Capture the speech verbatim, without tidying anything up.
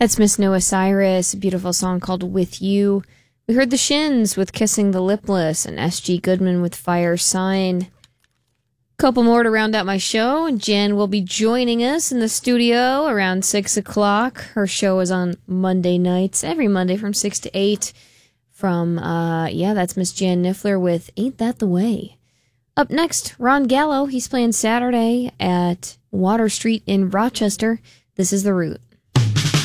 That's Miss Noah Cyrus, a beautiful song called With You. We heard the Shins with Kissing the Lipless and S G Goodman with Fire Sign. Couple more to round out my show, and Jen will be joining us in the studio around six o'clock. Her show is on Monday nights, every Monday from six to eight. From, uh, yeah, that's Miss Jan Niffler with Ain't That the Way. Up next, Ron Gallo. He's playing Saturday at Water Street in Rochester. This is The Root.